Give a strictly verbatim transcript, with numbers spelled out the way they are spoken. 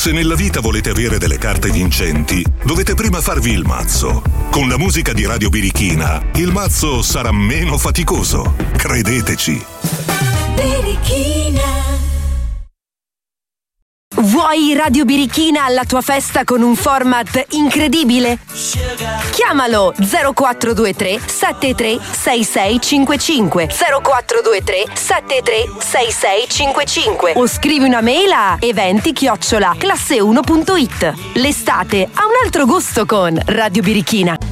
Se nella vita volete avere delle carte vincenti, dovete prima farvi il mazzo. Con la musica di Radio Birichina, il mazzo sarà meno faticoso. Credeteci. Birichina. Vuoi Radio Birichina alla tua festa con un format incredibile? Chiamalo zero quattro due tre sette tre sei sei cinque cinque zero quattro due tre sette tre sei sei cinque cinque o scrivi una mail a eventi chiocciola classe uno punto it. L'estate ha un altro gusto con Radio Birichina.